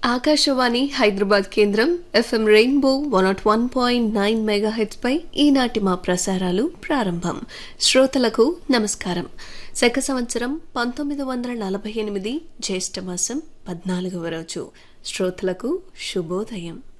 ఆకాశవాణి హైదరాబాద్ కేంద్రం FM rainbow 101.9 megahertz పై ఈనాటి మా ప్రసారాలు ప్రారంభం. శ్రోతలకు నమస్కారం. శక సంవత్సరం 1948 జ్యేష్ఠ మాసం 14వ రోజు. శ్రోతలకు శుభోదయం.